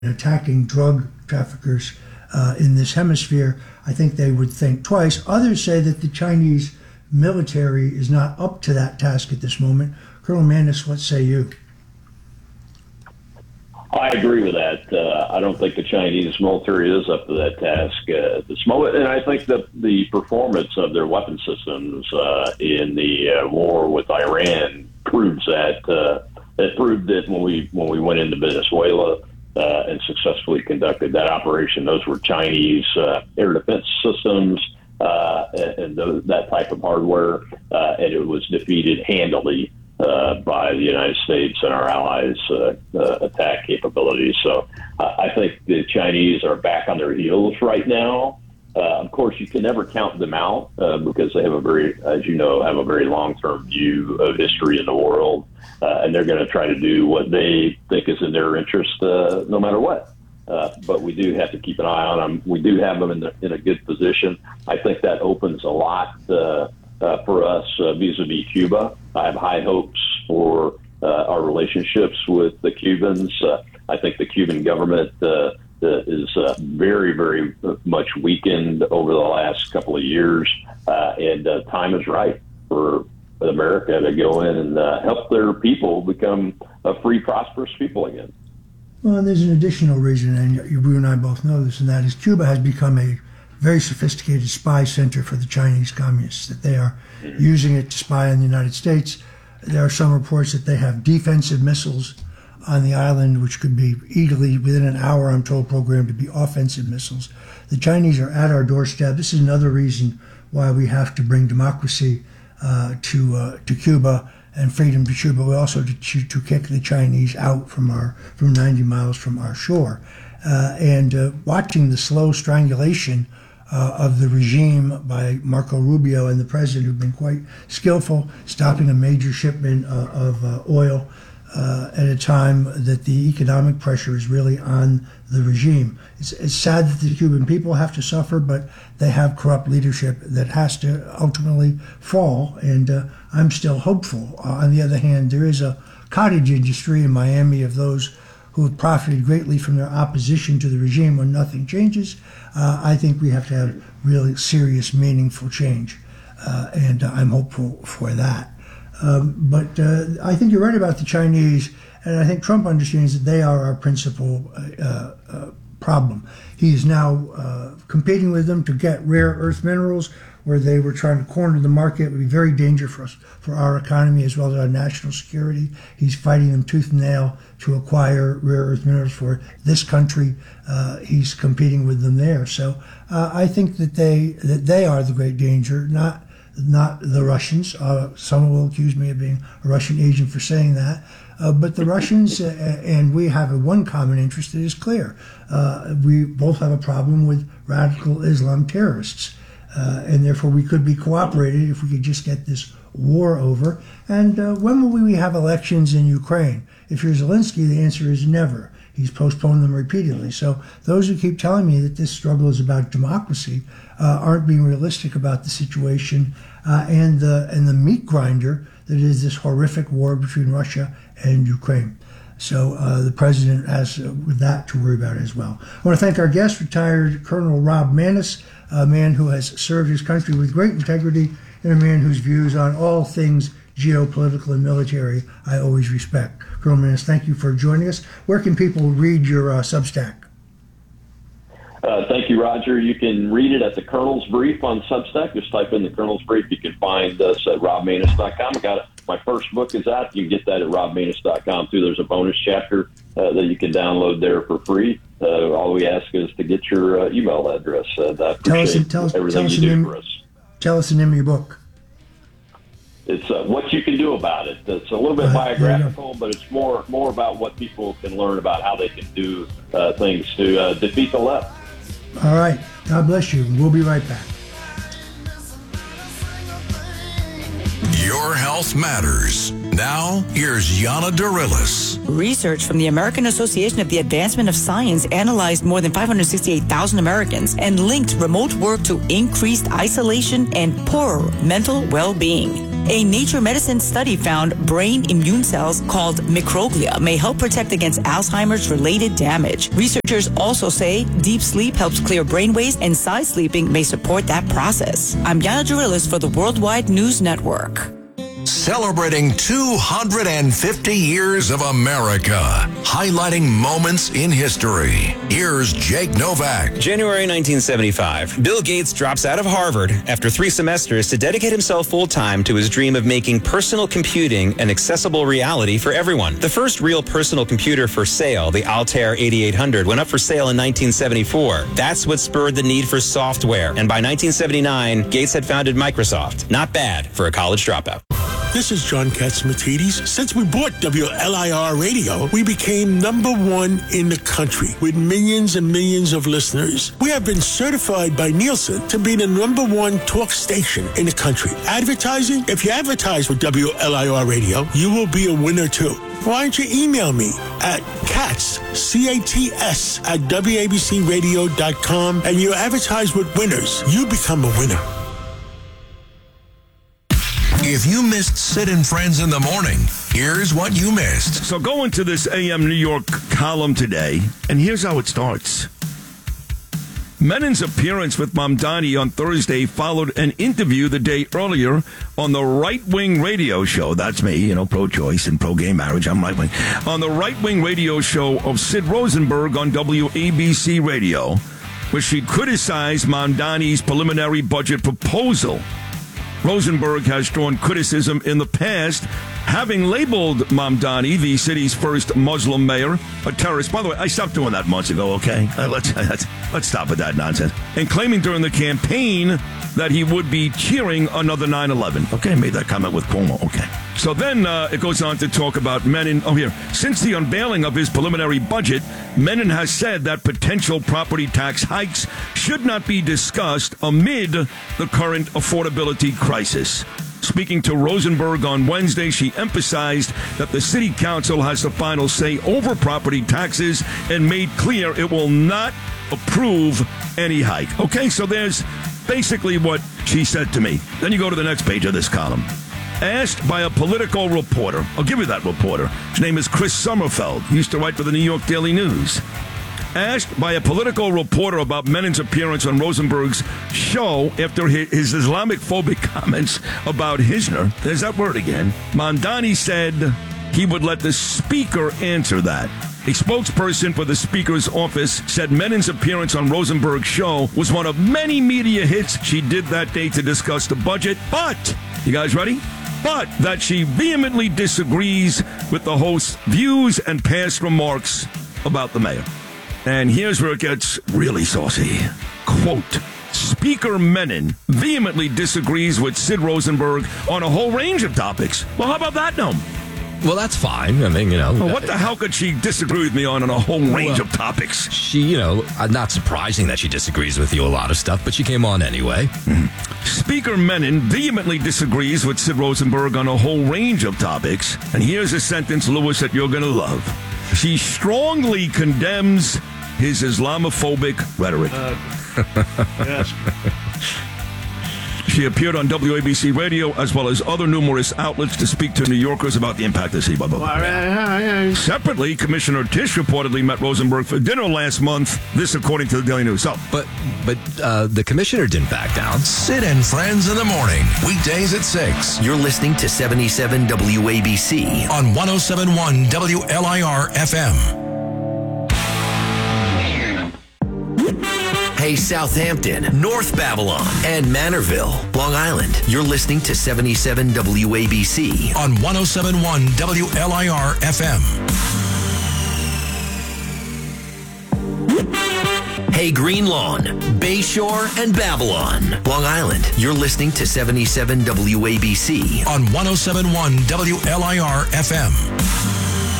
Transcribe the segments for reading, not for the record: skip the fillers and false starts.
attacking drug traffickers in this hemisphere, I think they would think twice. Others say that the Chinese military is not up to that task at this moment. Colonel Maness, what say you? I agree with that. I don't think the Chinese military is up to that task at this moment, and I think that the performance of their weapon systems in the war with Iran proves that. It proved that when we went into Venezuela and successfully conducted that operation, those were Chinese air defense systems and that type of hardware, and it was defeated handily by the United States and our allies' attack capabilities. So I think the Chinese are back on their heels right now. Of course, you can never count them out because they have as you know, have a very long-term view of history in the world, and they're going to try to do what they think is in their interest, no matter what. But we do have to keep an eye on them. We do have them in a good position. I think that opens a lot for us vis-a-vis Cuba. I have high hopes for our relationships with the Cubans. I think the Cuban government is very, very much weakened over the last couple of years, and time is right for America to go in and help their people become a free, prosperous people again. Well, and there's an additional reason, and you and I both know this, and that is Cuba has become a very sophisticated spy center for the Chinese communists, that they are using it to spy on the United States. There are some reports that they have defensive missiles on the island, which could be easily, within an hour, I'm told, programmed to be offensive missiles. The Chinese are at our doorstep. This is another reason why we have to bring democracy to Cuba and freedom to Cuba. We also to kick the Chinese out from 90 miles from our shore. And watching the slow strangulation of the regime by Marco Rubio and the president, who've been quite skillful, stopping a major shipment of oil at a time that the economic pressure is really on the regime. It's sad that the Cuban people have to suffer, but they have corrupt leadership that has to ultimately fall, and I'm still hopeful. On the other hand, there is a cottage industry in Miami of those who have profited greatly from their opposition to the regime when nothing changes. I think we have to have really serious, meaningful change, and I'm hopeful for that. But I think you're right about the Chinese, and I think Trump understands that they are our principal problem. He is now competing with them to get rare earth minerals, where they were trying to corner the market. It would be very dangerous for our economy as well as our national security. He's fighting them tooth and nail to acquire rare earth minerals for this country. He's competing with them there. So I think that they are the great danger, not the Russians. Someone will accuse me of being a Russian agent for saying that. But the Russians and we have one common interest that is clear. We both have a problem with radical Islam terrorists. And therefore we could be cooperating if we could just get this war over. And when will we have elections in Ukraine? If you're Zelensky, the answer is never. He's postponed them repeatedly. So those who keep telling me that this struggle is about democracy aren't being realistic about the situation and the meat grinder that is this horrific war between Russia and Ukraine. So the president has with that to worry about as well. I want to thank our guest, retired Colonel Rob Maness, a man who has served his country with great integrity and a man whose views on all things geopolitical and military I always respect. Colonel Maness, thank you for joining us. Where can people read your Substack? Thank you, Roger. You can read it at the Colonel's Brief on Substack. Just type in the Colonel's Brief. You can find us at robmaness.com. I got it. My first book is out. You can get that at robmaness.com, too. There's a bonus chapter that you can download there for free. All we ask is to get your email address. I appreciate everything you do for us. Tell us the name of your book. It's What You Can Do About It. It's a little bit biographical, but it's more about what people can learn about how they can do things to defeat the left. All right. God bless you. We'll be right back. Your health matters. Now, here's Yana Darilis. Research from the American Association of the Advancement of Science analyzed more than 568,000 Americans and linked remote work to increased isolation and poorer mental well-being. A Nature Medicine study found brain immune cells called microglia may help protect against Alzheimer's-related damage. Researchers also say deep sleep helps clear brain waste, and side sleeping may support that process. I'm Yana Jarillas for the Worldwide News Network. Celebrating 250 years of America, highlighting moments in history. Here's Jake Novak. January 1975, Bill Gates drops out of Harvard after 3 semesters to dedicate himself full-time to his dream of making personal computing an accessible reality for everyone. The first real personal computer for sale, the Altair 8800, went up for sale in 1974. That's what spurred the need for software. And by 1979, Gates had founded Microsoft. Not bad for a college dropout. This is John Katsimatidis. Since we bought WLIR Radio, we became #1 in the country with millions and millions of listeners. We have been certified by Nielsen to be the #1 talk station in the country. Advertising? If you advertise with WLIR Radio, you will be a winner too. Why don't you email me at Katz, C-A-T-S, at WABCRadio.com, and you advertise with winners. You become a winner. If you missed Sid and Friends in the morning, here's what you missed. So go into this AM New York column today, and here's how it starts. Menin's appearance with Mamdani on Thursday followed an interview the day earlier on the right-wing radio show. That's me, pro-choice and pro-gay marriage. I'm right-wing. On the right-wing radio show of Sid Rosenberg on WABC Radio, where she criticized Mamdani's preliminary budget proposal. Rosenberg has drawn criticism in the past, having labeled Mamdani, the city's first Muslim mayor, a terrorist. By the way, I stopped doing that months ago, okay? Let's stop with that nonsense. And claiming during the campaign that he would be cheering another 9/11. Okay, made that comment with Cuomo, okay. So then it goes on to talk about Menon. Oh, here. Since the unveiling of his preliminary budget, Menon has said that potential property tax hikes should not be discussed amid the current affordability crisis. Speaking to Rosenberg on Wednesday, she emphasized that the city council has the final say over property taxes and made clear it will not approve any hike. Okay, so there's basically what she said to me. Then you go to the next page of this column. Asked by a political reporter, I'll give you that reporter. His name is Chris Sommerfeld. He used to write for the New York Daily News. Asked by a political reporter about Menin's appearance on Rosenberg's show after his Islamophobic comments about Hisner, there's that word again, Mamdani said he would let the speaker answer that. A spokesperson for the Speaker's office said Menin's appearance on Rosenberg's show was one of many media hits she did that day to discuss the budget. But, you guys ready? But that she vehemently disagrees with the host's views and past remarks about the mayor. And here's where it gets really saucy. Quote, Speaker Menon vehemently disagrees with Sid Rosenberg on a whole range of topics. Well, how about that, Noam? Well, that's fine. I mean, Well, what the hell could she disagree with me on a whole range of topics? She, not surprising that she disagrees with you a lot of stuff, but she came on anyway. Speaker Menon vehemently disagrees with Sid Rosenberg on a whole range of topics. And here's a sentence, Lewis, that you're going to love. She strongly condemns his Islamophobic rhetoric. Yes. She appeared on WABC Radio as well as other numerous outlets to speak to New Yorkers about the impact of CBubble. Separately, Commissioner Tisch reportedly met Rosenberg for dinner last month. This, according to the Daily News. So, but the commissioner didn't back down. Sid and Friends in the morning, weekdays at 6 You're listening to 77 WABC on 107.1 WLIR FM. Hey, Southampton, North Babylon, and Manorville, Long Island. You're listening to 77 WABC on 107.1 WLIR FM. Hey, Green Lawn, Bayshore, and Babylon, Long Island. You're listening to 77 WABC on 107.1 WLIR FM.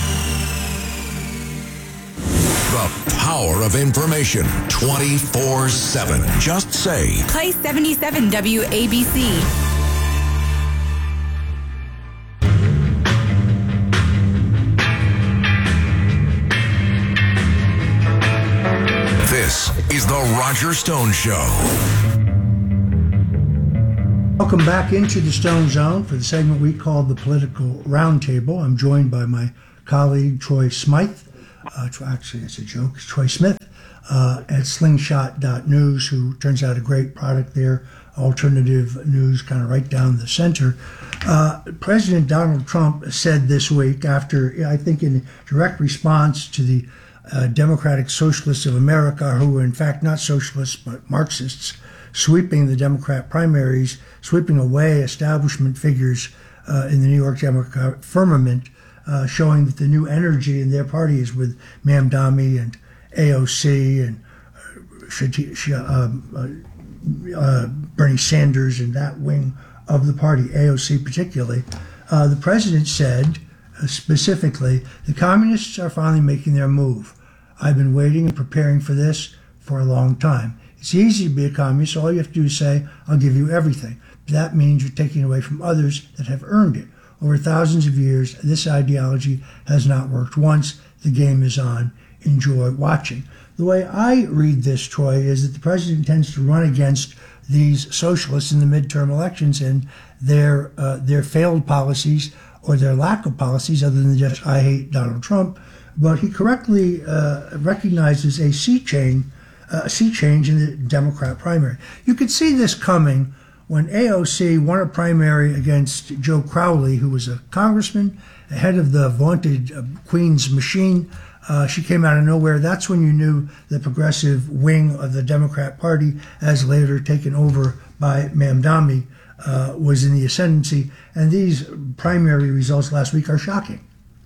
The power of information 24/7. Just say, play 77 WABC. This is The Roger Stone Show. Welcome back into the Stone Zone for the segment we call the Political Roundtable. I'm joined by my colleague Troy Smythe. Actually, it's a joke. It's Troy Smith at slingshot.news, who turns out a great product there. Alternative news, kind of right down the center. President Donald Trump said this week, after, I think in direct response to the Democratic Socialists of America, who are in fact not socialists but Marxists, sweeping the Democrat primaries, sweeping away establishment figures in the New York Democrat firmament, showing that the new energy in their party is with Mamdani and AOC and Bernie Sanders and that wing of the party, AOC particularly. The president said specifically, the communists are finally making their move. I've been waiting and preparing for this for a long time. It's easy to be a communist. All you have to do is say, I'll give you everything. But that means you're taking away from others that have earned it. Over thousands of years, this ideology has not worked once. The game is on. Enjoy watching. The way I read this, Troy, is that the president tends to run against these socialists in the midterm elections and their failed policies or their lack of policies, other than just I hate Donald Trump. But he correctly recognizes a sea change in the Democrat primary. You could see this coming when AOC won a primary against Joe Crowley, who was a congressman, ahead of the vaunted Queen's machine. She came out of nowhere. That's when you knew the progressive wing of the Democrat Party, as later taken over by Mamdani, was in the ascendancy. And these primary results last week are shocking.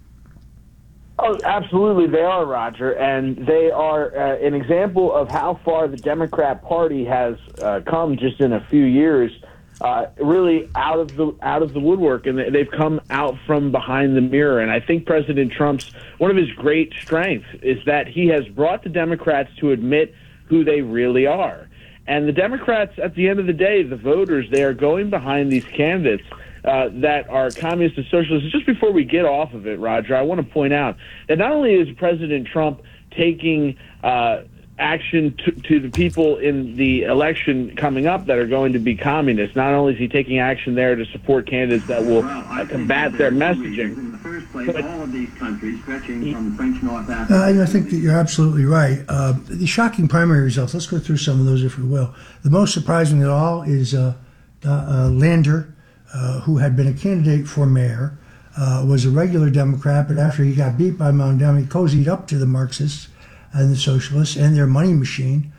Oh, absolutely, they are, Roger, and they are an example of how far the Democrat Party has come just in a few years, really out of the woodwork, and they've come out from behind the mirror. And I think President Trump's one of his great strengths is that he has brought the Democrats to admit who they really are. And the Democrats, at the end of the day, the voters, they are going behind these candidates that are communist and socialists. Just before we get off of it, Roger, I want to point out that not only is President Trump taking action to the people in the election coming up that are going to be communists, not only is he taking action there to support candidates that will combat their messaging. In the first place, all of these countries stretching from French North Africa. I think that you're absolutely right. The shocking primary results, let's go through some of those if we will. The most surprising of all is Lander, who had been a candidate for mayor, was a regular Democrat, but after he got beat by Mamdani, cozied up to the Marxists and the socialists and their money machine,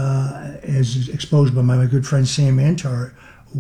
as exposed by my good friend Sam Antar,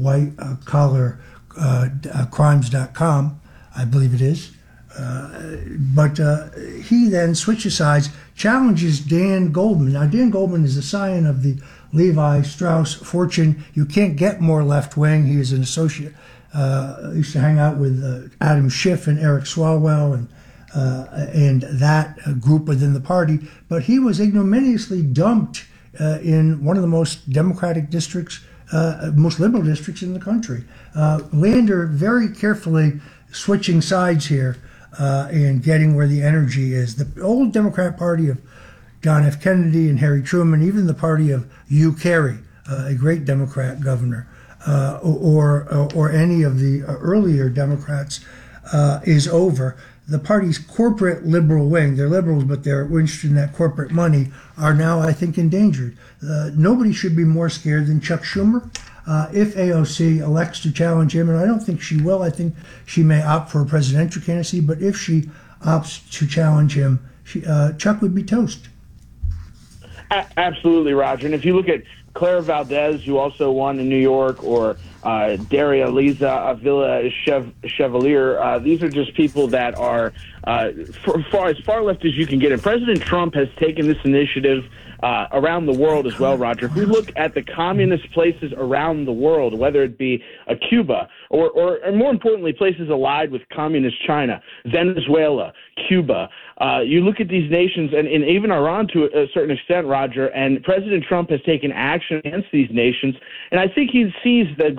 whitecollarcrimes.com, I believe it is. But he then switches sides, challenges Dan Goldman. Now, Dan Goldman is the scion of the Levi Strauss fortune. You can't get more left-wing. He is an associate. Used to hang out with Adam Schiff and Eric Swalwell and that group within the party. But he was ignominiously dumped in one of the most democratic districts, most liberal districts in the country. Lander very carefully switching sides here and getting where the energy is. The old Democrat Party of John F. Kennedy and Harry Truman, even the party of Hugh Carey, a great Democrat governor, or any of the earlier Democrats, is over. The party's corporate liberal wing, they're liberals, but they're interested in that corporate money, are now, I think, endangered. Nobody should be more scared than Chuck Schumer. If AOC elects to challenge him, and I don't think she will, I think she may opt for a presidential candidacy, but if she opts to challenge him, Chuck would be toast. Absolutely, Roger. And if you look at Claire Valdez, who also won in New York, or Daria Liza Avila Chevalier, these are just people that are as far left as you can get. And President Trump has taken this initiative around the world as well, Roger. If we look at the communist places around the world, whether it be Cuba or more importantly, places allied with communist China, Venezuela, Cuba, you look at these nations and even Iran to a certain extent, Roger, and President Trump has taken action against these nations. And I think he sees the global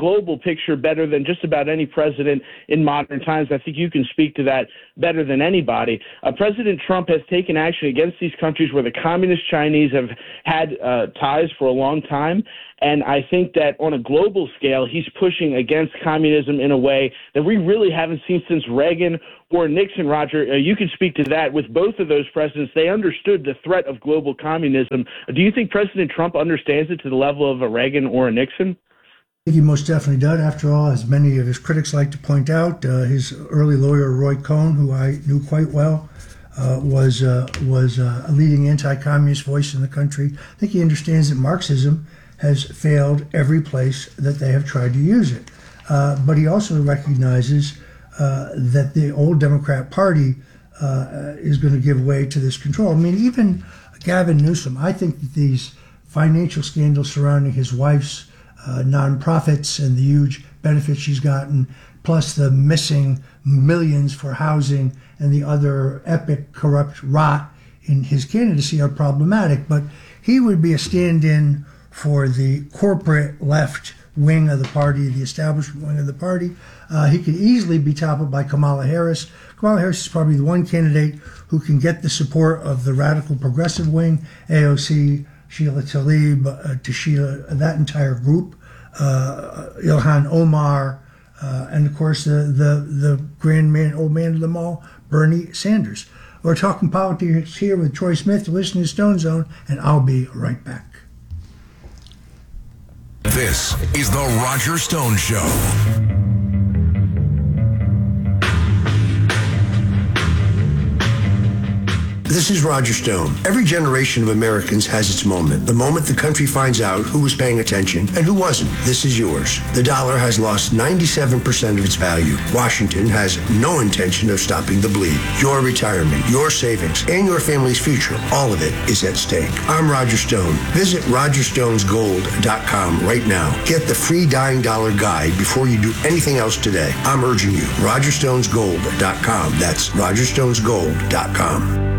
global picture better than just about any president in modern times. I think you can speak to that better than anybody. President Trump has taken action against these countries where the communist Chinese have had ties for a long time. And I think that on a global scale, he's pushing against communism in a way that we really haven't seen since Reagan or Nixon. Roger, you can speak to that. With both of those presidents, they understood the threat of global communism. Do you think President Trump understands it to the level of a Reagan or a Nixon? I think he most definitely does. After all, as many of his critics like to point out, his early lawyer, Roy Cohn, who I knew quite well, was a leading anti-communist voice in the country. I think he understands that Marxism has failed every place that they have tried to use it. But he also recognizes that the old Democrat Party is going to give way to this control. I mean, even Gavin Newsom, I think that these financial scandals surrounding his wife's nonprofits and the huge benefits she's gotten, plus the missing millions for housing and the other epic corrupt rot in his candidacy are problematic. But he would be a stand-in for the corporate left wing of the party, the establishment wing of the party. He could easily be toppled by Kamala Harris. Kamala Harris is probably the one candidate who can get the support of the radical progressive wing, AOC, Sheila Tlaib, Tashila, that entire group, Ilhan Omar, and of course the grand man, old man of them all, Bernie Sanders. We're talking politics here with Troy Smith. You're listening to Stone Zone, and I'll be right back. This is the Roger Stone Show. This is Roger Stone. Every generation of Americans has its moment. The moment the country finds out who was paying attention and who wasn't. This is yours. The dollar has lost 97% of its value. Washington has no intention of stopping the bleed. Your retirement, your savings, and your family's future, all of it is at stake. I'm Roger Stone. Visit rogerstonesgold.com right now. Get the free Dying Dollar Guide before you do anything else today. I'm urging you. rogerstonesgold.com. That's rogerstonesgold.com.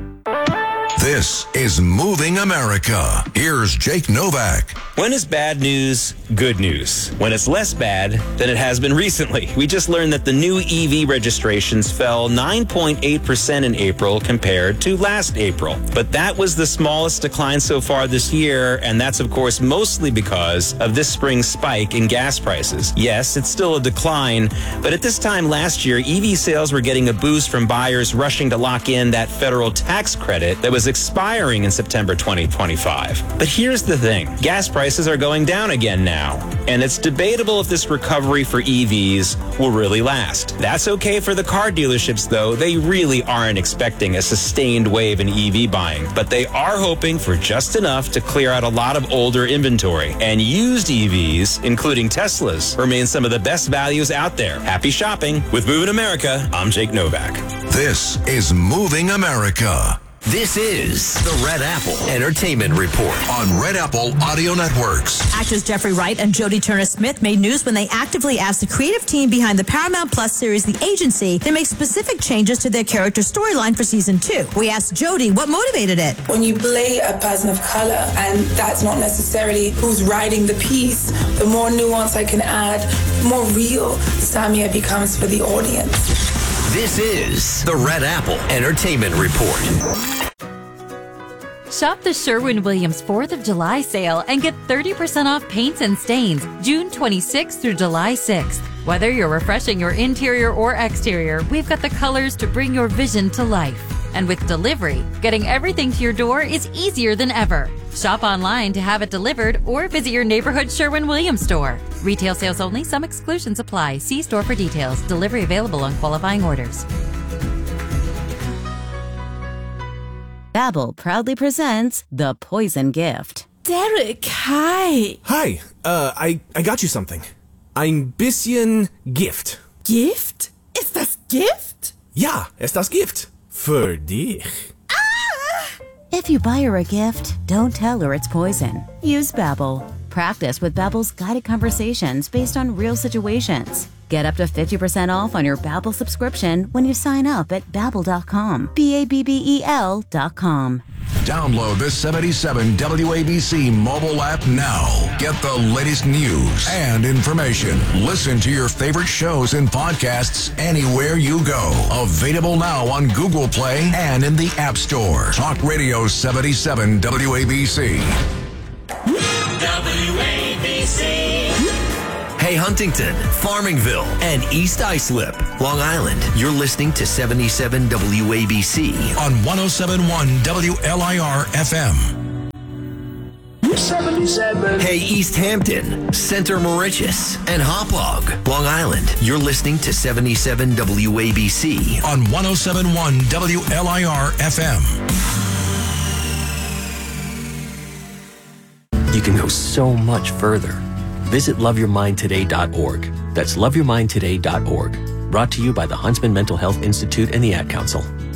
This is Moving America. Here's Jake Novak. When is bad news good news? When it's less bad than it has been recently. We just learned that the new EV registrations fell 9.8% in April compared to last April. But that was the smallest decline so far this year, and that's of course mostly because of this spring's spike in gas prices. Yes, it's still a decline, but at this time last year, EV sales were getting a boost from buyers rushing to lock in that federal tax credit that was expiring in September 2025. But here's the thing. Gas prices are going down again now, and it's debatable if this recovery for EVs will really last. That's okay for the car dealerships, though. They really aren't expecting a sustained wave in EV buying, but they are hoping for just enough to clear out a lot of older inventory. And used EVs, including Teslas, remain some of the best values out there. Happy shopping. With Moving America, I'm Jake Novak. This is Moving America. This is the Red Apple Entertainment Report on Red Apple Audio Networks. Actors Jeffrey Wright and Jodie Turner-Smith made news when they actively asked the creative team behind the Paramount Plus series The Agency to make specific changes to their character storyline for season 2. We asked Jodie what motivated it. When you play a person of color, and that's not necessarily who's writing the piece, the more nuance I can add, the more real Samia becomes for the audience. This is the Red Apple Entertainment Report. Shop the Sherwin-Williams 4th of July sale and get 30% off paints and stains June 26th through July 6th. Whether you're refreshing your interior or exterior, we've got the colors to bring your vision to life. And with delivery, getting everything to your door is easier than ever. Shop online to have it delivered or visit your neighborhood Sherwin-Williams store. Retail sales only. Some exclusions apply. See store for details. Delivery available on qualifying orders. Babbel proudly presents The Poison Gift. Derek, hi. Hi. I got you something. Ein bisschen Gift. Gift? Ist das Gift? Ja, ist das Gift. Für dich. If you buy her a gift, don't tell her it's poison. Use Babbel. Practice with Babbel's guided conversations based on real situations. Get up to 50% off on your Babbel subscription when you sign up at Babbel.com. BABBEL.com. Download the 77 WABC mobile app now. Get the latest news and information. Listen to your favorite shows and podcasts anywhere you go. Available now on Google Play and in the App Store. Talk Radio 77 WABC. WABC. Hey, Huntington, Farmingville, and East Islip, Long Island. You're listening to 77 WABC on 107.1 WLIR FM. 77. Hey, East Hampton, Center Moriches, and Hauppauge, Long Island. You're listening to 77 WABC on 107.1 WLIR FM. You can go so much further. Visit loveyourmindtoday.org. That's loveyourmindtoday.org. Brought to you by the Huntsman Mental Health Institute and the Ad Council.